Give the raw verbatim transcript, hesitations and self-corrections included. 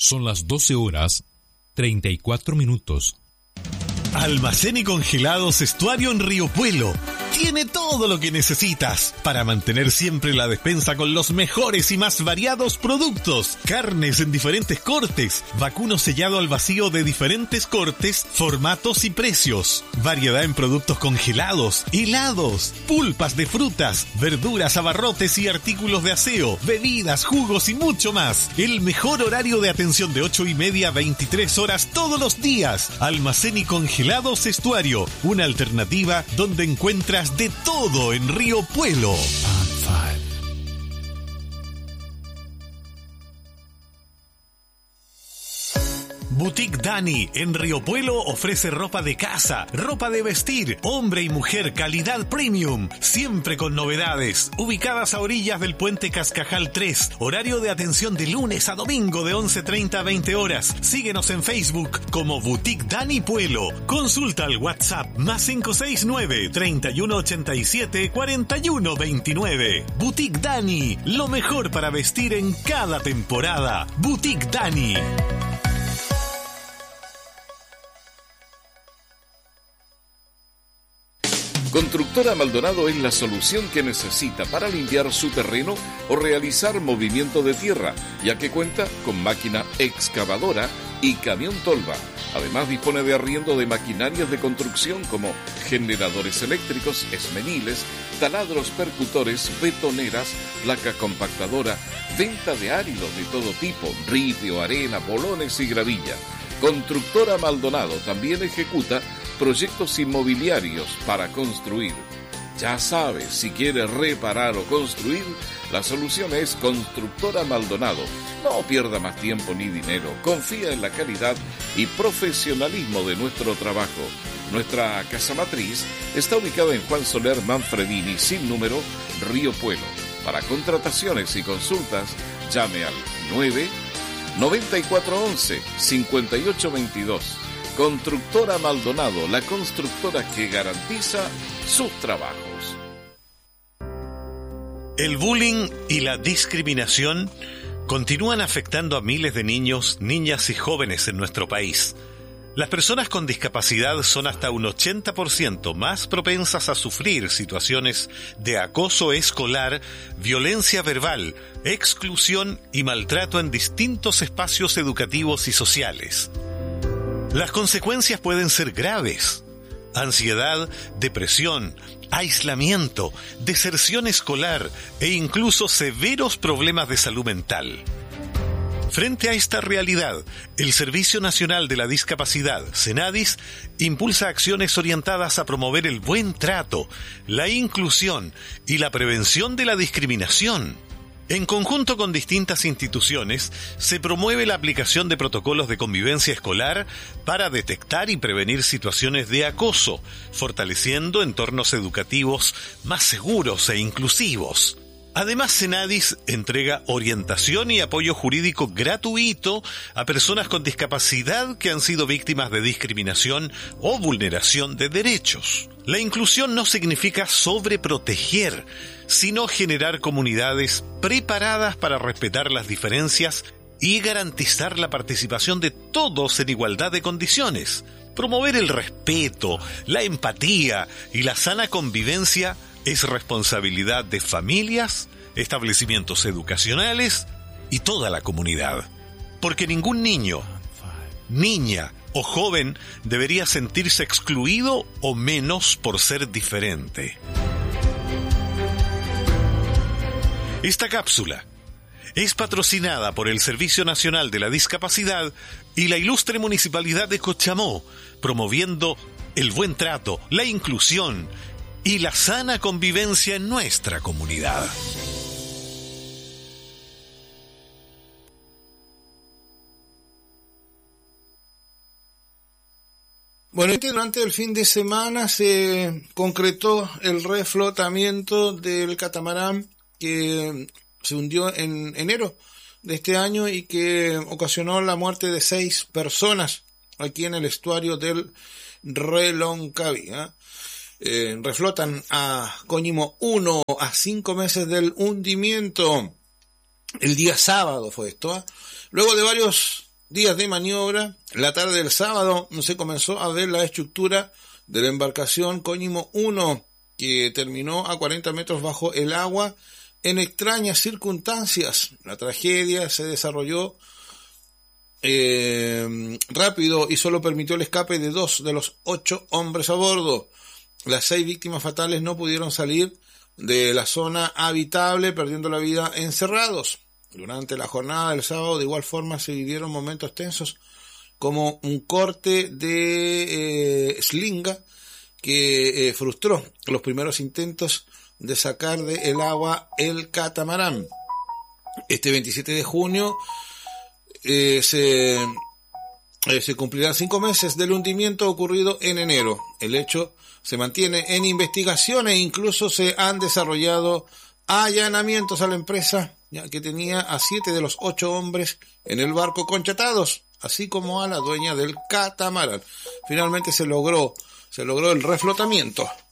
Son las doce horas, treinta y cuatro minutos. Almacén y Congelados Estuario en Río Puelo. Tiene todo lo que necesitas para mantener siempre la despensa con los mejores y más variados productos. Carnes en diferentes cortes, vacuno sellado al vacío de diferentes cortes, formatos y precios. Variedad en productos congelados, helados, pulpas de frutas, verduras, abarrotes y artículos de aseo, bebidas, jugos y mucho más. El mejor horario de atención de ocho y media a veintitrés horas todos los días. Almacén y Congelados Estuario, una alternativa donde encuentras de todo en Río Puelo. Boutique Dani en Río Puelo ofrece ropa de casa, ropa de vestir, hombre y mujer, calidad premium, siempre con novedades. Ubicadas a orillas del puente Cascajal tres, horario de atención de lunes a domingo de once treinta a veinte horas. Síguenos en Facebook como Boutique Dani Puelo. Consulta al WhatsApp más cinco seis nueve, treinta y uno ochenta y siete, cuarenta y uno veintinueve. Boutique Dani, lo mejor para vestir en cada temporada. Boutique Dani. Constructora Maldonado es la solución que necesita para limpiar su terreno o realizar movimiento de tierra, ya que cuenta con máquina excavadora y camión tolva. Además dispone de arriendo de maquinarias de construcción como generadores eléctricos, esmeniles, taladros percutores, betoneras, placa compactadora, venta de áridos de todo tipo, ripio, arena, bolones y gravilla. Constructora Maldonado también ejecuta proyectos inmobiliarios para construir. Ya sabes, si quieres reparar o construir, la solución es Constructora Maldonado. No pierda más tiempo ni dinero. Confía en la calidad y profesionalismo de nuestro trabajo. Nuestra casa matriz está ubicada en Juan Soler Manfredini, sin número, Río Puelo. Para contrataciones y consultas, llame al nueve noventa y cuatro once cincuenta y ocho veintidós. Constructora Maldonado, la constructora que garantiza sus trabajos. El bullying y la discriminación continúan afectando a miles de niños, niñas y jóvenes en nuestro país. Las personas con discapacidad son hasta un ochenta por ciento más propensas a sufrir situaciones de acoso escolar, violencia verbal, exclusión y maltrato en distintos espacios educativos y sociales. Las consecuencias pueden ser graves: ansiedad, depresión, aislamiento, deserción escolar e incluso severos problemas de salud mental. Frente a esta realidad, el Servicio Nacional de la Discapacidad, Senadis, impulsa acciones orientadas a promover el buen trato, la inclusión y la prevención de la discriminación. En conjunto con distintas instituciones, se promueve la aplicación de protocolos de convivencia escolar para detectar y prevenir situaciones de acoso, fortaleciendo entornos educativos más seguros e inclusivos. Además, Senadis entrega orientación y apoyo jurídico gratuito a personas con discapacidad que han sido víctimas de discriminación o vulneración de derechos. La inclusión no significa sobreproteger, sino generar comunidades preparadas para respetar las diferencias y garantizar la participación de todos en igualdad de condiciones. Promover el respeto, la empatía y la sana convivencia es responsabilidad de familias, establecimientos educacionales y toda la comunidad. Porque ningún niño, niña o joven debería sentirse excluido o menos por ser diferente. Esta cápsula es patrocinada por el Servicio Nacional de la Discapacidad y la Ilustre Municipalidad de Cochamó, promoviendo el buen trato, la inclusión y la sana convivencia en nuestra comunidad. Bueno, durante el fin de semana se concretó el reflotamiento del catamarán que se hundió en enero de este año y que ocasionó la muerte de seis personas aquí en el estuario del Reloncaví, ¿eh? Eh, reflotan a Coñimo uno a cinco meses del hundimiento. El día sábado fue esto, ¿eh? Luego de varios días de maniobra, la tarde del sábado se comenzó a ver la estructura de la embarcación Coñimo uno, que terminó a cuarenta metros bajo el agua en extrañas circunstancias. La tragedia se desarrolló eh, rápido y solo permitió el escape de dos de los ocho hombres a bordo. Las seis víctimas fatales no pudieron salir de la zona habitable, perdiendo la vida encerrados. Durante la jornada del sábado, de igual forma, se vivieron momentos tensos, como un corte de eh, slinga que eh, frustró los primeros intentos de sacar del agua el catamarán. Este veintisiete de junio eh, se, eh, se cumplirán cinco meses del hundimiento ocurrido en enero. El hecho se mantiene en investigación e incluso se han desarrollado allanamientos a la empresa, ya que tenía a siete de los ocho hombres en el barco conchatados, así como a la dueña del catamarán. Finalmente se logró, se logró el reflotamiento.